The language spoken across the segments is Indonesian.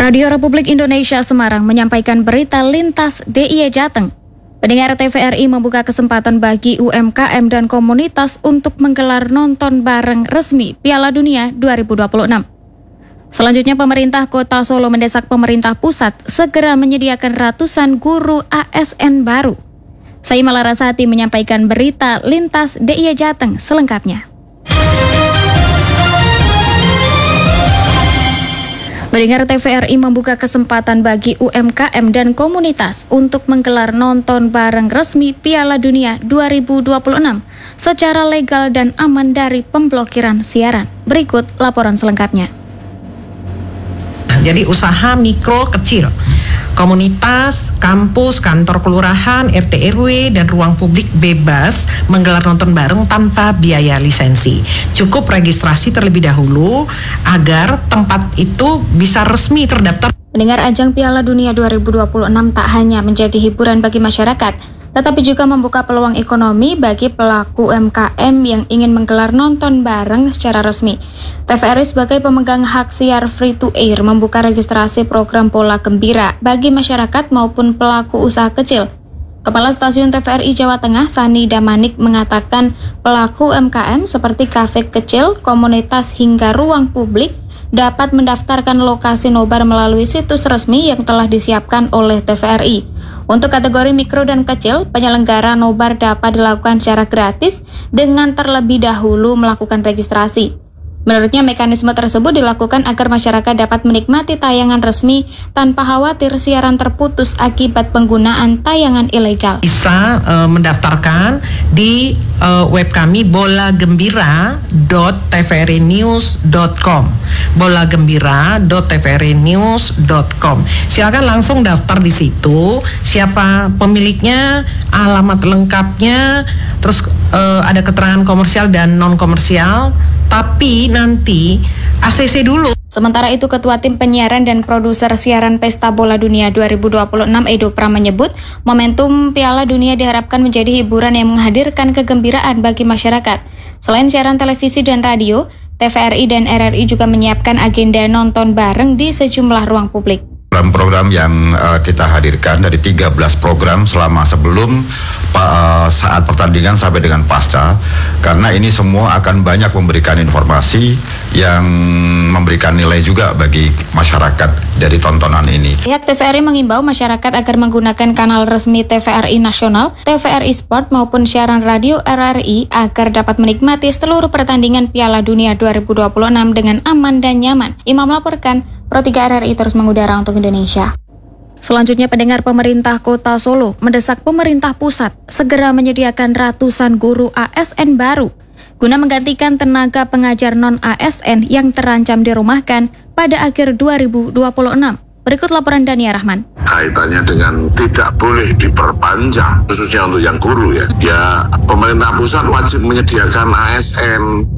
Radio Republik Indonesia Semarang menyampaikan berita lintas DIY Jateng. Pendengar TVRI membuka kesempatan bagi UMKM dan komunitas untuk menggelar nonton bareng resmi Piala Dunia 2026. Selanjutnya, pemerintah Kota Solo mendesak pemerintah pusat segera menyediakan ratusan guru ASN baru. Saya Malarasati menyampaikan berita lintas DIY Jateng selengkapnya. Pendengar TVRI membuka kesempatan bagi UMKM dan komunitas untuk menggelar nonton bareng resmi Piala Dunia 2026 secara legal dan aman dari pemblokiran siaran. Berikut laporan selengkapnya. Jadi usaha mikro kecil, komunitas, kampus, kantor kelurahan, RT RW, dan ruang publik bebas menggelar nonton bareng tanpa biaya lisensi. Cukup registrasi terlebih dahulu agar tempat itu bisa resmi terdaftar. Mendengar ajang Piala Dunia 2026 tak hanya menjadi hiburan bagi masyarakat, tetapi juga membuka peluang ekonomi bagi pelaku UMKM yang ingin menggelar nonton bareng secara resmi. TVRI sebagai pemegang hak siar free to air membuka registrasi program Bola Gembira bagi masyarakat maupun pelaku usaha kecil. Kepala Stasiun TVRI Jawa Tengah, Sani Damanik, mengatakan pelaku UMKM seperti kafe kecil, komunitas hingga ruang publik dapat mendaftarkan lokasi nobar melalui situs resmi yang telah disiapkan oleh TVRI. Untuk kategori mikro dan kecil, penyelenggara nobar dapat dilakukan secara gratis dengan terlebih dahulu melakukan registrasi. Menurutnya, mekanisme tersebut dilakukan agar masyarakat dapat menikmati tayangan resmi tanpa khawatir siaran terputus akibat penggunaan tayangan ilegal. Bisa mendaftarkan di web kami bolagembira.tvrinews.com bolagembira.tvrinews.com. Silakan langsung daftar di situ, siapa pemiliknya, alamat lengkapnya, terus ada keterangan komersial dan non komersial. Tapi nanti ACC dulu. Sementara itu, Ketua Tim Penyiaran dan Produser Siaran Pesta Bola Dunia 2026 Edo Pram menyebut momentum Piala Dunia diharapkan menjadi hiburan yang menghadirkan kegembiraan bagi masyarakat. Selain siaran televisi dan radio, TVRI dan RRI juga menyiapkan agenda nonton bareng di sejumlah ruang publik. Program-program yang kita hadirkan dari 13 program selama sebelum saat pertandingan sampai dengan pasca, karena ini semua akan banyak memberikan informasi yang memberikan nilai juga bagi masyarakat dari tontonan ini. Pihak TVRI mengimbau masyarakat agar menggunakan kanal resmi TVRI Nasional, TVRI Sport maupun siaran radio RRI agar dapat menikmati seluruh pertandingan Piala Dunia 2026 dengan aman dan nyaman. Imam melaporkan, Pro 3 RRI terus mengudara untuk Indonesia. Selanjutnya, pendengar, pemerintah Kota Solo mendesak pemerintah pusat segera menyediakan ratusan guru ASN baru guna menggantikan tenaga pengajar non-ASN yang terancam dirumahkan pada akhir 2026. Berikut laporan Dania Rahman. Kaitannya dengan tidak boleh diperpanjang, khususnya untuk yang guru ya. Ya, pemerintah pusat wajib menyediakan ASN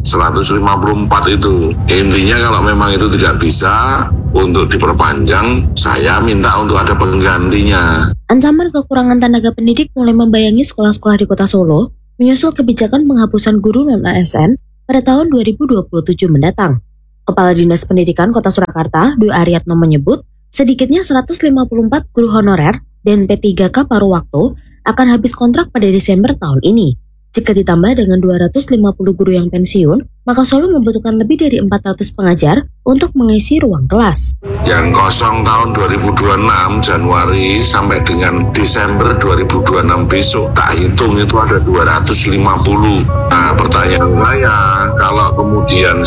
154 itu. Intinya kalau memang itu tidak bisa untuk diperpanjang, saya minta untuk ada penggantinya. Ancaman kekurangan tenaga pendidik mulai membayangi sekolah-sekolah di Kota Solo, menyusul kebijakan penghapusan guru non-ASN pada tahun 2027 mendatang. Kepala Dinas Pendidikan Kota Surakarta, Dwi Ariatno menyebut, sedikitnya 154 guru honorer dan P3K paruh waktu akan habis kontrak pada Desember tahun ini. Jika ditambah dengan 250 guru yang pensiun, maka Solo membutuhkan lebih dari 400 pengajar untuk mengisi ruang kelas. Yang kosong tahun 2026 Januari sampai dengan Desember 2026 besok, tak hitung itu ada 250. Nah, pertanyaan saya, kalau kemudian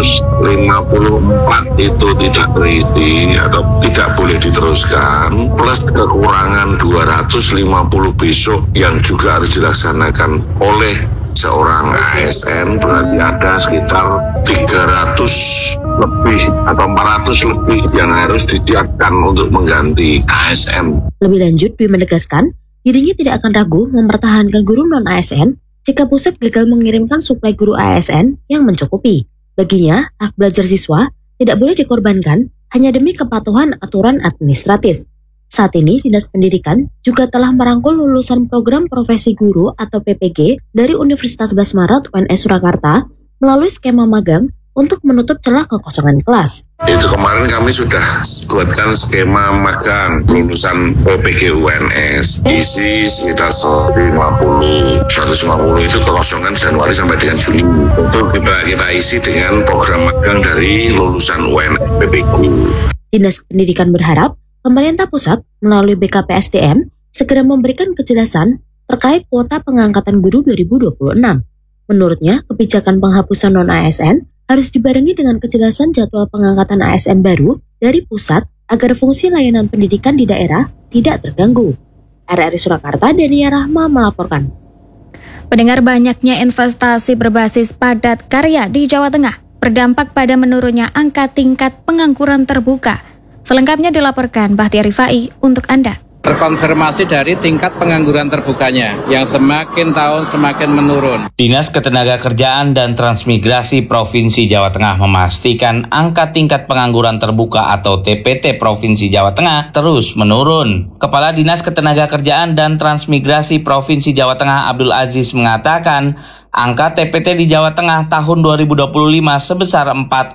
154 itu tidak terisi atau tidak boleh diteruskan, plus kekurangan 250 besok yang juga harus dilaksanakan oleh seorang ASN, berarti ada sekitar 300 lebih atau 400 lebih yang harus disiapkan untuk mengganti ASN. Lebih lanjut, Dwi menegaskan dirinya tidak akan ragu mempertahankan guru non-ASN jika pusat gagal mengirimkan suplai guru ASN yang mencukupi. Baginya, hak belajar siswa tidak boleh dikorbankan hanya demi kepatuhan aturan administratif. Saat ini, Dinas Pendidikan juga telah merangkul lulusan program profesi guru atau PPG dari Universitas 11 Maret UNS Surakarta melalui skema magang untuk menutup celah kekosongan kelas. Itu kemarin kami sudah buatkan skema magang lulusan PPG UNS, isi sekitar 150 itu kekosongan Januari sampai dengan Juni. Itu kita isi dengan program magang dari lulusan UNS PPG. Dinas Pendidikan berharap pemerintah pusat melalui BKPSDM segera memberikan kejelasan terkait kuota pengangkatan guru 2026. Menurutnya, kebijakan penghapusan non-ASN harus dibarengi dengan kejelasan jadwal pengangkatan ASN baru dari pusat agar fungsi layanan pendidikan di daerah tidak terganggu. RRI Surakarta, Dania Rahma melaporkan. Pendengar, banyaknya investasi berbasis padat karya di Jawa Tengah berdampak pada menurunnya angka tingkat pengangguran terbuka. Selengkapnya dilaporkan Bahtiar Rifai untuk Anda. Terkonfirmasi dari tingkat pengangguran terbukanya yang semakin tahun semakin menurun. Dinas Ketenagakerjaan dan Transmigrasi Provinsi Jawa Tengah memastikan angka tingkat pengangguran terbuka atau TPT Provinsi Jawa Tengah terus menurun. Kepala Dinas Ketenagakerjaan dan Transmigrasi Provinsi Jawa Tengah Abdul Aziz mengatakan angka TPT di Jawa Tengah tahun 2025 sebesar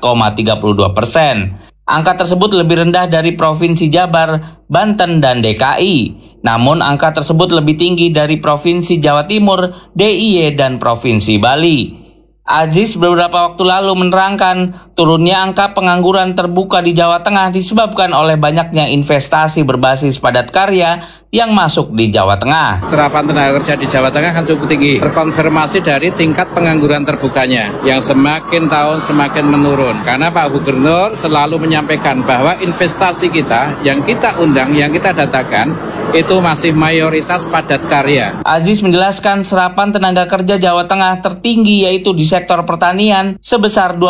4,32%. Angka tersebut lebih rendah dari Provinsi Jabar, Banten, dan DKI. Namun angka tersebut lebih tinggi dari Provinsi Jawa Timur, DIY, dan Provinsi Bali. Aziz beberapa waktu lalu menerangkan turunnya angka pengangguran terbuka di Jawa Tengah disebabkan oleh banyaknya investasi berbasis padat karya yang masuk di Jawa Tengah. Serapan tenaga kerja di Jawa Tengah kan cukup tinggi. Terkonfirmasi dari tingkat pengangguran terbukanya yang semakin tahun semakin menurun. Karena Pak Gubernur selalu menyampaikan bahwa investasi kita yang kita undang, yang kita datakan itu masih mayoritas padat karya. Aziz menjelaskan serapan tenaga kerja Jawa Tengah tertinggi yaitu di sektor pertanian sebesar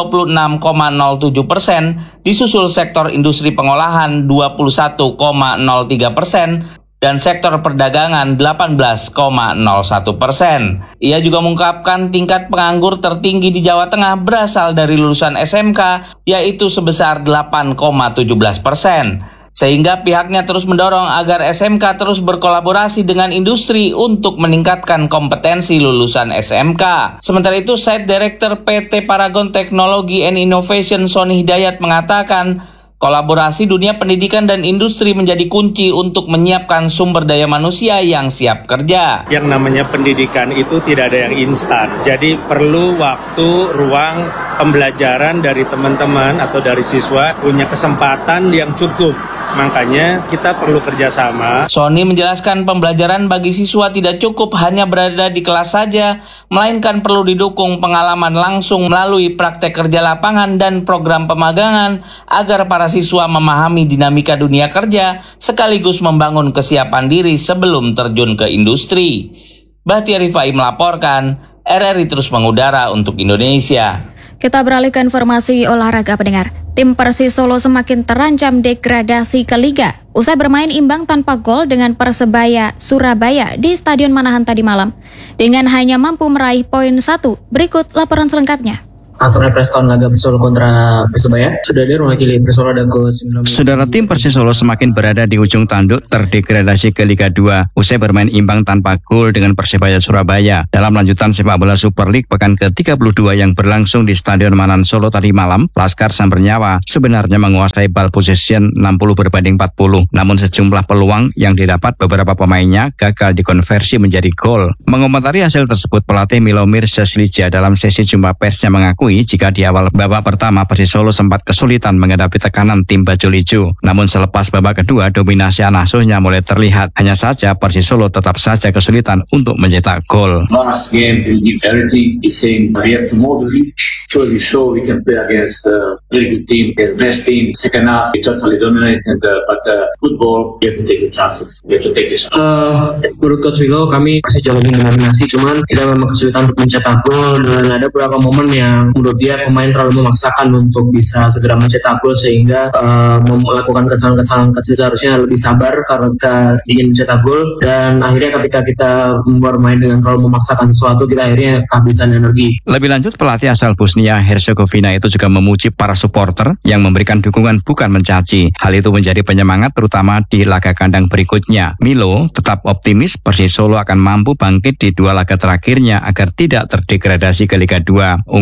26,07%, disusul sektor industri pengolahan 21,03%, dan sektor perdagangan 18,01%. Ia juga mengungkapkan tingkat penganggur tertinggi di Jawa Tengah berasal dari lulusan SMK yaitu sebesar 8,17%. Sehingga pihaknya terus mendorong agar SMK terus berkolaborasi dengan industri untuk meningkatkan kompetensi lulusan SMK. Sementara itu, Site Director PT Paragon Technology and Innovation Sony Hidayat mengatakan, kolaborasi dunia pendidikan dan industri menjadi kunci untuk menyiapkan sumber daya manusia yang siap kerja. Yang namanya pendidikan itu tidak ada yang instan. Jadi perlu waktu, ruang pembelajaran dari teman-teman atau dari siswa punya kesempatan yang cukup. Makanya kita perlu kerjasama. Sony menjelaskan pembelajaran bagi siswa tidak cukup hanya berada di kelas saja, melainkan perlu didukung pengalaman langsung melalui praktek kerja lapangan dan program pemagangan agar para siswa memahami dinamika dunia kerja sekaligus membangun kesiapan diri sebelum terjun ke industri. Bahtiar Rifai melaporkan, RRI terus mengudara untuk Indonesia. Kita beralih ke informasi olahraga, pendengar. Tim Persis Solo semakin terancam degradasi ke Liga usai bermain imbang tanpa gol dengan Persebaya Surabaya di Stadion Manahan tadi malam. Dengan hanya mampu meraih poin 1, berikut laporan selengkapnya. Langsung preskon laga Persisolo kontra Persebaya sudah dia mewakili Persisolo dan ke-19. Saudara, tim Persisolo semakin berada di ujung tanduk terdegradasi ke Liga 2 usai bermain imbang tanpa gol dengan Persebaya Surabaya dalam lanjutan sepak bola Super League pekan ke-32 yang berlangsung di Stadion Manahan Solo tadi malam. Laskar Sang Bernyawa sebenarnya menguasai ball possession 60/40, namun sejumlah peluang yang didapat beberapa pemainnya gagal dikonversi menjadi gol. Mengomentari hasil tersebut, pelatih Milomir Seslija dalam sesi jumpa persnya mengaku jika di awal babak pertama Persisolo sempat kesulitan menghadapi tekanan tim bajul hijau. Namun selepas babak kedua, dominasi asuhnya mulai terlihat. Hanya saja Persisolo tetap saja kesulitan untuk mencetak gol. Last game we give everything. He's saying we have to model it. So we show we can play against a very good team, the best team. Second half we totally dominated, but football we have to take the chances. We have to take the shot. Menurut Coach Wilo, kami masih jauh lebih mendominasi, cuman kita memang kesulitan untuk mencetak gol dan ada beberapa momen yang menurut dia pemain terlalu memaksakan untuk bisa segera mencetak gol sehingga melakukan kesalahan-kesalahan kecil. Seharusnya lebih sabar karena ingin mencetak gol, dan akhirnya ketika kita bermain dengan terlalu memaksakan sesuatu, kita akhirnya kehabisan energi. Lebih lanjut, pelatih asal Bosnia Herzegovina itu juga memuji para supporter yang memberikan dukungan bukan mencaci. Hal itu menjadi penyemangat terutama di laga kandang berikutnya. Milo tetap optimis Persisolo akan mampu bangkit di 2 laga terakhirnya agar tidak terdegradasi ke Liga 2. Ungkapan yang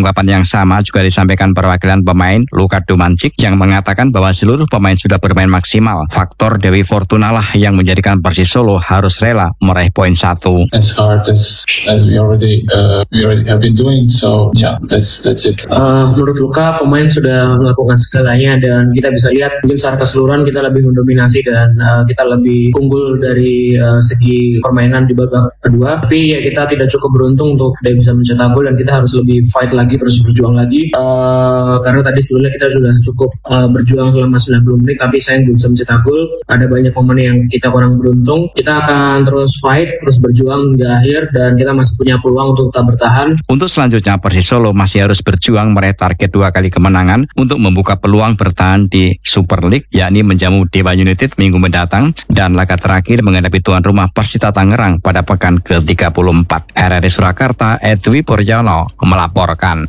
yang sama juga disampaikan perwakilan pemain Luka Domančík yang mengatakan bahwa seluruh pemain sudah bermain maksimal. Faktor Dewi Fortuna lah yang menjadikan Persis Solo harus rela meraih poin 1. As hard as we already have been doing, so yeah, that's it. Menurut Luka, pemain sudah melakukan segalanya dan kita bisa lihat mungkin secara keseluruhan kita lebih mendominasi dan kita lebih unggul dari segi permainan di babak kedua. Tapi ya kita tidak cukup beruntung untuk tidak bisa mencetak gol dan kita harus lebih fight lagi, terus berjuang lagi. Karena tadi sebelumnya kita sudah cukup berjuang selama 90 menit tapi sayang belum bisa mencetak gol. Ada banyak momen yang kita kurang beruntung. Kita akan terus fight, terus berjuang hingga akhir dan kita masih punya peluang untuk tetap bertahan. Untuk selanjutnya Persis Solo masih harus berjuang meraih target 2 kali kemenangan untuk membuka peluang bertahan di Super League, yakni menjamu Dewa United minggu mendatang dan laga terakhir menghadapi tuan rumah Persita Tangerang pada pekan ke-34. RRI Surakarta, Edwi Puryono melaporkan.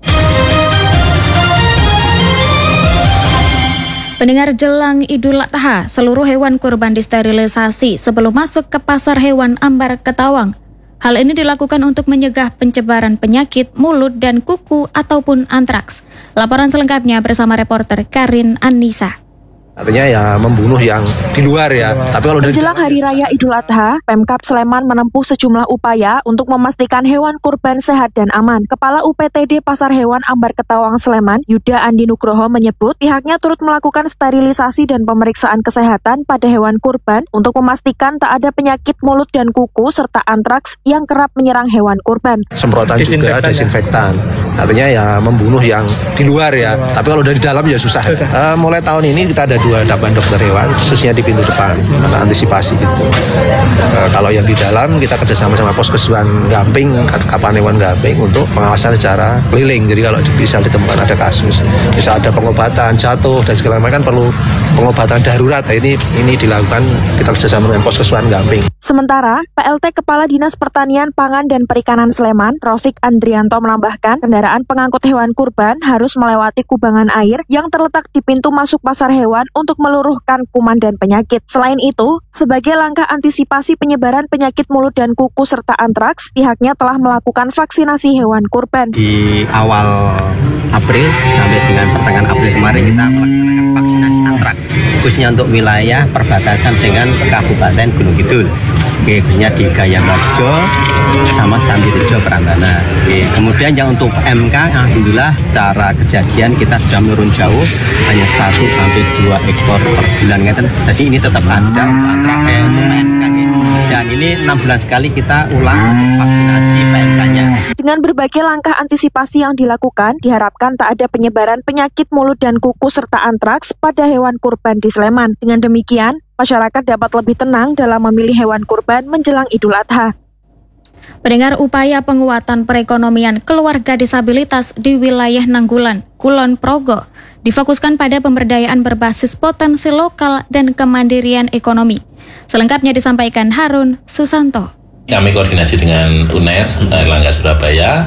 Pendengar, jelang Idul Adha, seluruh hewan kurban disterilisasi sebelum masuk ke pasar hewan Ambar Ketawang. Hal ini dilakukan untuk mencegah penyebaran penyakit mulut dan kuku ataupun antraks. Laporan selengkapnya bersama reporter Karin Anissa. Artinya ya membunuh yang di luar ya. Tapi kalau menjelang Hari Raya Idul Adha, Pemkab Sleman menempuh sejumlah upaya untuk memastikan hewan kurban sehat dan aman. Kepala UPTD Pasar Hewan Ambar Ketawang Sleman, Yuda Andi Nugroho menyebut pihaknya turut melakukan sterilisasi dan pemeriksaan kesehatan pada hewan kurban untuk memastikan tak ada penyakit mulut dan kuku serta antraks yang kerap menyerang hewan kurban. Semprotan juga desinfektan. Artinya ya membunuh yang di luar ya. Tapi kalau dari dalam ya susah. Mulai tahun ini kita ada 2 dapan dokter hewan, khususnya di pintu depan, karena antisipasi gitu. Kalau yang di dalam kita kerjasama sama Poskeswan Gamping, Kapan Hewan Gamping untuk pengawasan secara keliling. Jadi kalau bisa ditemukan ada kasus, bisa ada pengobatan jatuh dan segala macam kan perlu pengobatan darurat. Ini dilakukan kita kerjasama dengan Poskeswan Gamping. Sementara, PLT Kepala Dinas Pertanian, Pangan, dan Perikanan Sleman, Rofik Andrianto menambahkan, kendaraan pengangkut hewan kurban harus melewati kubangan air yang terletak di pintu masuk pasar hewan untuk meluruhkan kuman dan penyakit. Selain itu, sebagai langkah antisipasi penyebaran penyakit mulut dan kuku serta antraks, pihaknya telah melakukan vaksinasi hewan kurban. Di awal April sampai dengan pertengahan April kemarin kita melaksanakan vaksinasi antraks, khususnya untuk wilayah perbatasan dengan Kabupaten Gunung Kidul. Khususnya di Gayamarjo sama Sambirejo Prambanan. Kemudian yang untuk MK, alhamdulillah secara kejadian kita sudah menurun jauh, hanya 1 sampai 2 ekor per bulan. Jadi ini tetap ada antrak PMK. Dan ini 6 bulan sekali kita ulang vaksinasi PMK-nya. Dengan berbagai langkah antisipasi yang dilakukan, diharapkan tak ada penyebaran penyakit mulut dan kuku serta antraks pada hewan kurban di Sleman. Dengan demikian, masyarakat dapat lebih tenang dalam memilih hewan kurban menjelang Idul Adha. Pendengar, upaya penguatan perekonomian keluarga disabilitas di wilayah Nanggulan, Kulon Progo difokuskan pada pemberdayaan berbasis potensi lokal dan kemandirian ekonomi. Selengkapnya disampaikan Harun Susanto. Kami koordinasi dengan UNER Erlangga Surabaya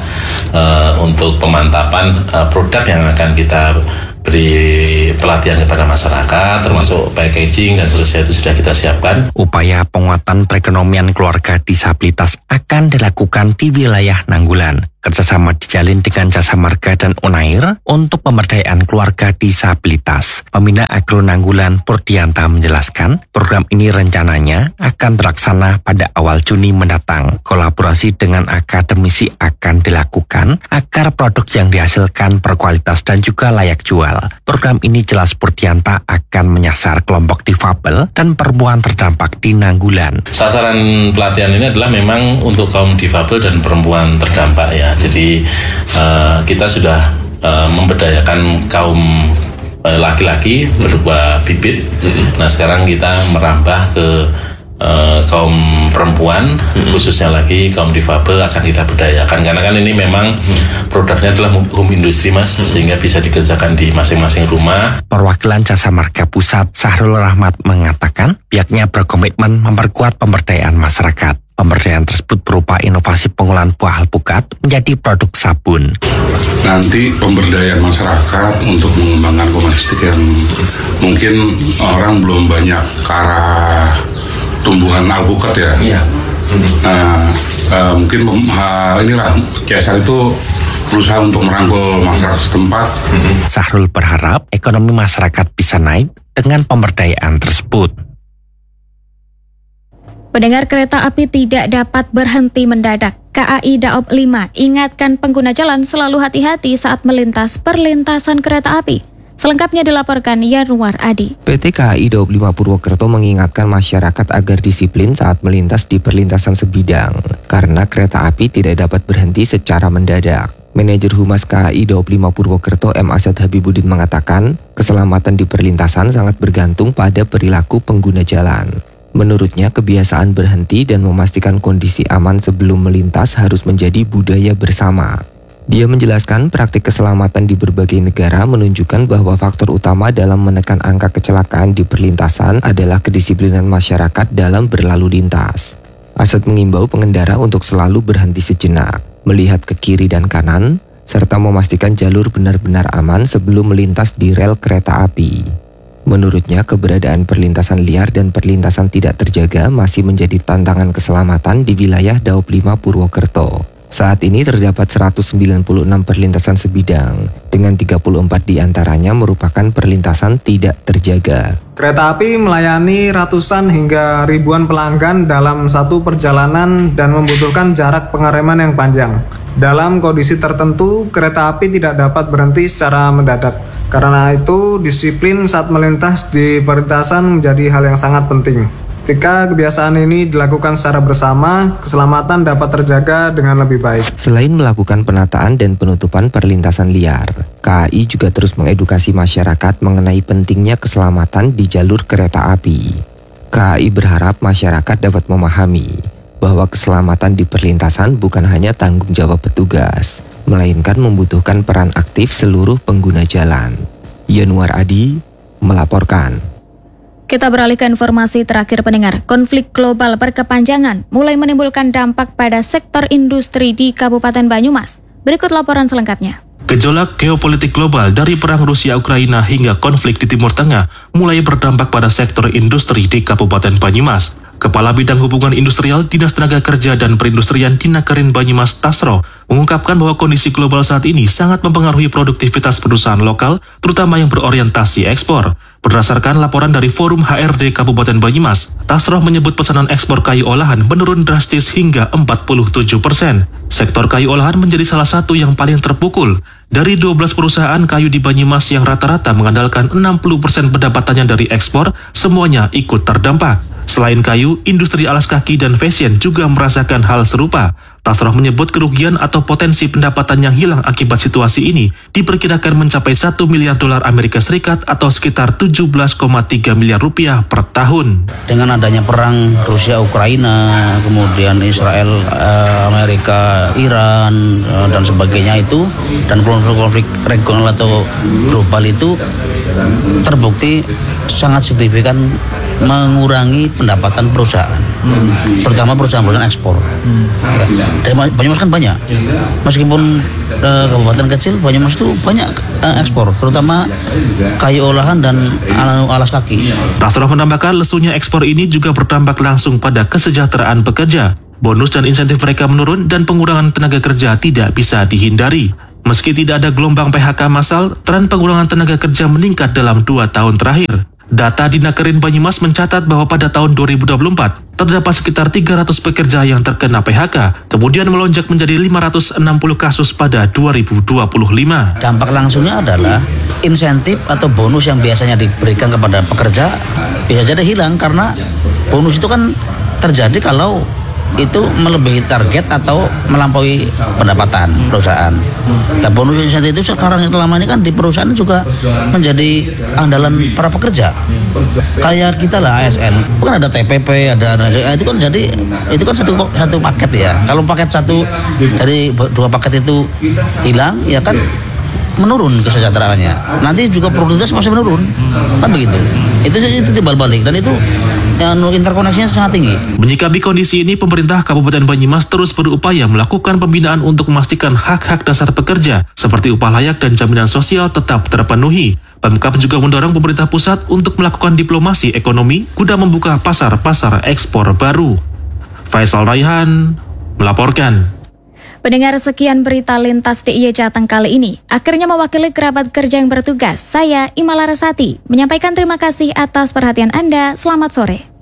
untuk pemantapan produk yang akan kita beri pelatihan kepada masyarakat, termasuk packaging dan seterusnya itu sudah kita siapkan. Upaya penguatan perekonomian keluarga disabilitas akan dilakukan di wilayah Nanggulan. Kerjasama dijalin dengan Jasa Marga dan Unair untuk pemberdayaan keluarga disabilitas. Pembina Agro Nanggulan Purdianta menjelaskan, program ini rencananya akan terlaksana pada awal Juni mendatang. Kolaborasi dengan akademisi akan dilakukan agar produk yang dihasilkan berkualitas dan juga layak jual. Program ini jelas Purdianta akan menyasar kelompok difabel dan perempuan terdampak di Nanggulan. Sasaran pelatihan ini adalah memang untuk kaum difabel dan perempuan terdampak ya. Jadi kita sudah memberdayakan kaum laki-laki berupa bibit. Nah sekarang kita merambah ke kaum perempuan, khususnya lagi kaum difabel akan kita berdayakan. Karena kan ini memang produknya adalah home industry mas, sehingga bisa dikerjakan di masing-masing rumah. Perwakilan Jasa Marga Pusat Sahrul Rahmat mengatakan pihaknya berkomitmen memperkuat pemberdayaan masyarakat. Pemberdayaan tersebut berupa inovasi pengolahan buah alpukat menjadi produk sabun. Nanti pemberdayaan masyarakat untuk mengembangkan domestik yang mungkin orang belum banyak ke arah tumbuhan alpukat ya. Iya. Nah, mungkin inilah Kesal itu berusaha untuk merangkul masyarakat setempat. Sahrul berharap ekonomi masyarakat bisa naik dengan pemberdayaan tersebut. Pendengar, kereta api tidak dapat berhenti mendadak. KAI Daob 5 ingatkan pengguna jalan selalu hati-hati saat melintas perlintasan kereta api. Selengkapnya dilaporkan Yanuar Adi. PT KAI Daob 5 Purwokerto mengingatkan masyarakat agar disiplin saat melintas di perlintasan sebidang, karena kereta api tidak dapat berhenti secara mendadak. Manajer Humas KAI Daob 5 Purwokerto M. Asad Habibudin mengatakan, keselamatan di perlintasan sangat bergantung pada perilaku pengguna jalan. Menurutnya, kebiasaan berhenti dan memastikan kondisi aman sebelum melintas harus menjadi budaya bersama. Dia menjelaskan praktik keselamatan di berbagai negara menunjukkan bahwa faktor utama dalam menekan angka kecelakaan di perlintasan adalah kedisiplinan masyarakat dalam berlalu lintas. Asad mengimbau pengendara untuk selalu berhenti sejenak, melihat ke kiri dan kanan, serta memastikan jalur benar-benar aman sebelum melintas di rel kereta api. Menurutnya, keberadaan perlintasan liar dan perlintasan tidak terjaga masih menjadi tantangan keselamatan di wilayah Daob 5 Purwokerto. Saat ini terdapat 196 perlintasan sebidang, dengan 34 diantaranya merupakan perlintasan tidak terjaga. Kereta api melayani ratusan hingga ribuan pelanggan dalam satu perjalanan dan membutuhkan jarak pengereman yang panjang. Dalam kondisi tertentu, kereta api tidak dapat berhenti secara mendadak. Karena itu, disiplin saat melintas di perlintasan menjadi hal yang sangat penting. Ketika kebiasaan ini dilakukan secara bersama, keselamatan dapat terjaga dengan lebih baik. Selain melakukan penataan dan penutupan perlintasan liar, KAI juga terus mengedukasi masyarakat mengenai pentingnya keselamatan di jalur kereta api. KAI berharap masyarakat dapat memahami bahwa keselamatan di perlintasan bukan hanya tanggung jawab petugas, melainkan membutuhkan peran aktif seluruh pengguna jalan. Yanuar Adi melaporkan. Kita beralih ke informasi terakhir pendengar. Konflik global berkepanjangan mulai menimbulkan dampak pada sektor industri di Kabupaten Banyumas. Berikut laporan selengkapnya. Gejolak geopolitik global dari perang Rusia-Ukraina hingga konflik di Timur Tengah mulai berdampak pada sektor industri di Kabupaten Banyumas. Kepala Bidang Hubungan Industrial Dinas Tenaga Kerja dan Perindustrian Dinakarin Banyumas Tasro mengungkapkan bahwa kondisi global saat ini sangat mempengaruhi produktivitas perusahaan lokal, terutama yang berorientasi ekspor. Berdasarkan laporan dari Forum HRD Kabupaten Banyumas, Tasro menyebut pesanan ekspor kayu olahan menurun drastis hingga 47%. Sektor kayu olahan menjadi salah satu yang paling terpukul. Dari 12 perusahaan kayu di Banyumas yang rata-rata mengandalkan 60% pendapatannya dari ekspor, semuanya ikut terdampak. Selain kayu, industri alas kaki dan fashion juga merasakan hal serupa. Tasroh menyebut kerugian atau potensi pendapatan yang hilang akibat situasi ini diperkirakan mencapai 1 miliar dolar Amerika Serikat atau sekitar 17,3 miliar rupiah per tahun. Dengan adanya perang Rusia-Ukraina, kemudian Israel, Amerika, Iran, dan sebagainya itu, dan konflik regional atau global itu terbukti sangat signifikan mengurangi pendapatan perusahaan, terutama perusahaan-perusahaan ekspor. Dari Banyumas kan banyak, meskipun kabupaten kecil, Banyumas itu banyak ekspor, terutama kayu olahan dan alas kaki. Tasroh menambahkan lesunya ekspor ini juga berdampak langsung pada kesejahteraan pekerja. Bonus dan insentif mereka menurun dan pengurangan tenaga kerja tidak bisa dihindari. Meski tidak ada gelombang PHK massal, tren pengurangan tenaga kerja meningkat dalam 2 tahun terakhir. Data Dinakarin Banyumas mencatat bahwa pada tahun 2024, terdapat sekitar 300 pekerja yang terkena PHK, kemudian melonjak menjadi 560 kasus pada 2025. Dampak langsungnya adalah insentif atau bonus yang biasanya diberikan kepada pekerja bisa jadi hilang, karena bonus itu kan terjadi kalau itu melebihi target atau melampaui pendapatan perusahaan. Nah, bonus insentif itu sekarang yang lama ini kan di perusahaan juga menjadi andalan para pekerja. Kayak kita lah ASN, bukan ada TPP, ada itu kan jadi itu kan satu paket ya. Kalau paket satu dari 2 paket itu hilang, ya kan menurun kesejahteraannya. Nanti juga produktivitas masih menurun, kan begitu. Itu timbal balik, dan itu interkoneksinya sangat tinggi. Menyikapi kondisi ini, pemerintah Kabupaten Banyumas terus berupaya melakukan pembinaan untuk memastikan hak-hak dasar pekerja seperti upah layak dan jaminan sosial tetap terpenuhi. Pemkab juga mendorong pemerintah pusat untuk melakukan diplomasi ekonomi guna membuka pasar-pasar ekspor baru. Faisal Raihan melaporkan. Pendengar, sekian berita lintas DIY Jateng kali ini. Akhirnya mewakili kerabat kerja yang bertugas, saya Ima Larasati menyampaikan terima kasih atas perhatian Anda. Selamat sore.